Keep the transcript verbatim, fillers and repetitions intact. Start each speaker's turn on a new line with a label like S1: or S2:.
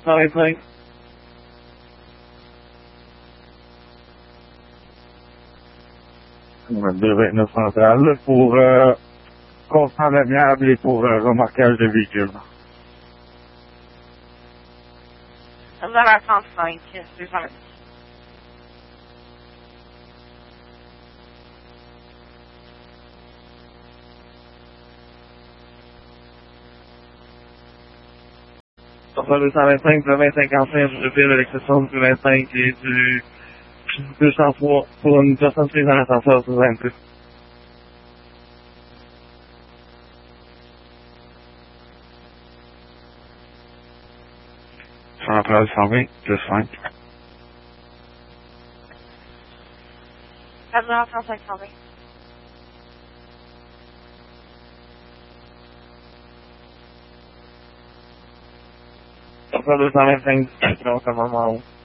S1: cent vingt-cinq. deux vingt-neuf central pour euh, constant amiable et pour euh, remorquage de véhicules.
S2: Dans la trente-cinq, deux cent vingt.
S1: Sur deux cent vingt-cinq, le vingt cinquante-cinq, je fais l'exception du vingt-cinq et du deux cent trois pour une personne prise dans l'ascenseur sur vingt-deux. Centrale cent vingt, plus cinq.
S2: quatre cent cinq cent vingt.
S1: Sur deux cent vingt-cinq, donc à un moment où